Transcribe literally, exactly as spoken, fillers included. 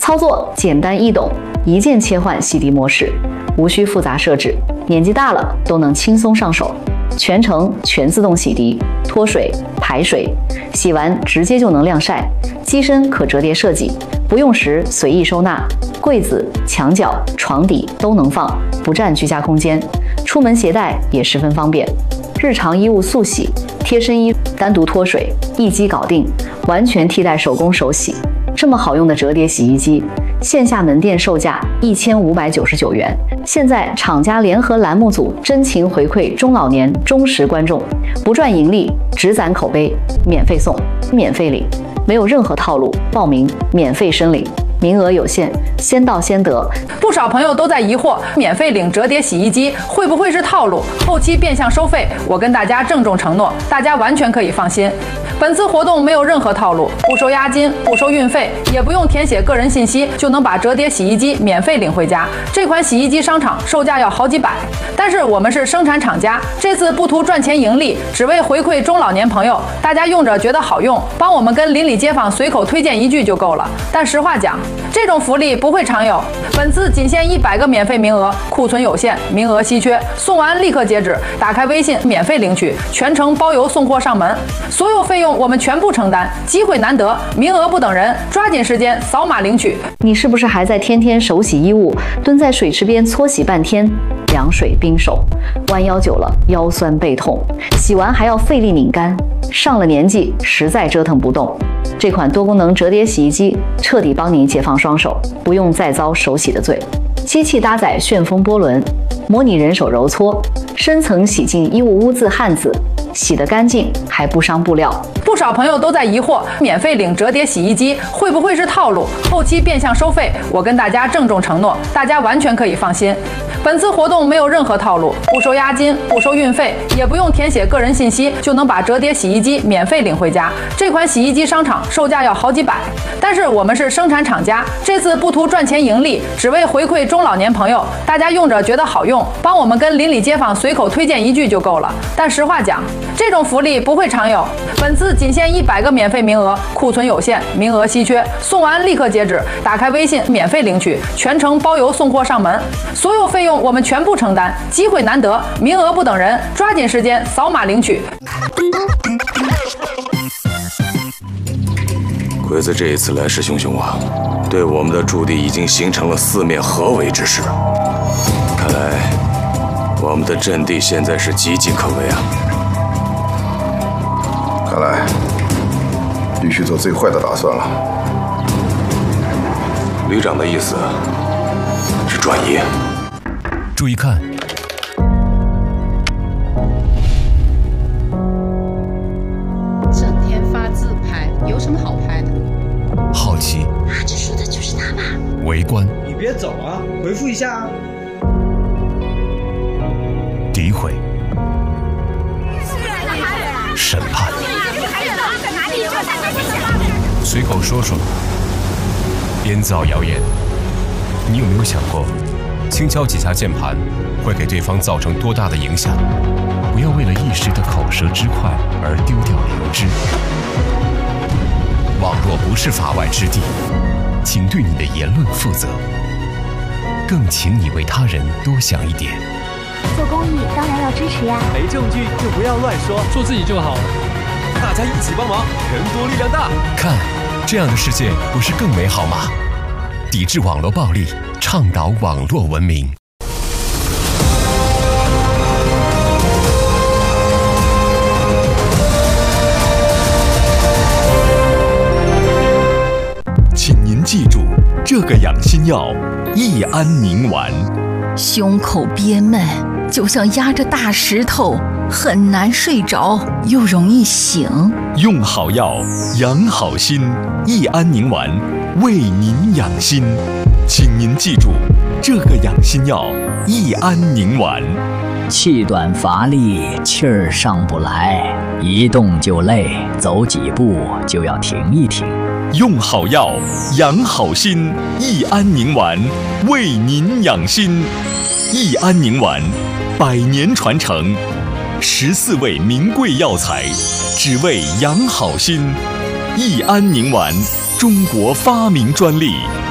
操作简单易懂，一键切换洗涤模式，无需复杂设置，年纪大了都能轻松上手。全程全自动洗涤、脱水、排水，洗完直接就能晾晒。机身可折叠设计，不用时随意收纳，柜子、墙角、床底都能放，不占居家空间。出门携带也十分方便。日常衣物速洗、贴身衣单独脱水，一机搞定，完全替代手工手洗。这么好用的折叠洗衣机，线下门店售价一千五百九十九元，现在厂家联合栏目组真情回馈中老年忠实观众，不赚盈利，只攒口碑，免费送，免费领，没有任何套路，报名免费申领，名额有限，先到先得。 不少朋友都在疑惑，免费领折叠洗衣机会不会是套路，后期变相收费？我跟大家郑重承诺，大家完全可以放心。本次活动没有任何套路，不收押金，不收运费，也不用填写个人信息，就能把折叠洗衣机免费领回家。这款洗衣机商场售价要好几百，但是我们是生产厂家，这次不图赚钱盈利，只为回馈中老年朋友，大家用着觉得好用，帮我们跟邻里街坊随口推荐一句就够了。但实话讲，这种福利不会常有，本次仅限一百个免费名额，库存有限，名额稀缺，送完立刻截止。打开微信免费领取，全程包邮送货上门，所有费用我们全部承担。机会难得，名额不等人，抓紧时间扫码领取。 你是不是还在天天手洗衣物，蹲在水池边搓洗半天，凉水冰手，弯腰久了腰酸背痛，洗完还要费力拧干，上了年纪实在折腾不动。这款多功能折叠洗衣机彻底帮你解放双手，不用再遭手洗的罪。机器搭载旋风波轮，模拟人手揉搓，深层洗净衣物污渍汗渍，洗得干净还不伤布料。 不少朋友都在疑惑，免费领折叠洗衣机会不会是套路，后期变相收费？我跟大家郑重承诺，大家完全可以放心。本次活动没有任何套路，不收押金，不收运费，也不用填写个人信息，就能把折叠洗衣机免费领回家。这款洗衣机商场售价要好几百，但是我们是生产厂家，这次不图赚钱盈利，只为回馈中老年朋友，大家用着觉得好用，帮我们跟邻里街坊随口推荐一句就够了。但实话讲，这种福利不会常有，本次仅限一百个免费名额，库存有限，名额稀缺，送完立刻截止。打开微信免费领取，全程包邮送货上门，所有费用我们全部承担。机会难得，名额不等人，抓紧时间扫码领取。 鬼子这一次来势汹汹啊，对我们的驻地已经形成了四面合围之势。看来我们的阵地现在是岌岌可危啊！ 看来必须做最坏的打算了。 旅长的意思是转移。 注意看， 整天发自拍，有什么好拍的？ 好奇， 啊，这说的就是他吧？ 围观， 你别走啊，回复一下啊。 诋毁，审判，随口说说，编造谣言。你有没有想过，轻敲几下键盘会给对方造成多大的影响？不要为了一时的口舌之快而丢掉良知。网络不是法外之地，请对你的言论负责，更请你为他人多想一点。 做公益当然要支持呀， 没证据就不要乱说， 做自己就好了。 大家一起帮忙，人多力量大。 看，这样的世界不是更美好吗？抵制网络暴力，倡导网络文明。 请您记住，这个养心药益安宁丸。 胸口憋闷，就像压着大石头，很难睡着，又容易醒。 用好药，养好心，益安宁丸为您养心。请您记住，这个养心药益安宁丸。 气短乏力，气儿上不来，一动就累，走几步就要停一停。 用好药，养好心，益安宁丸为您养心。益安宁丸，百年传承，十四味名贵药材，只为养好心。益安宁丸，中国发明专利。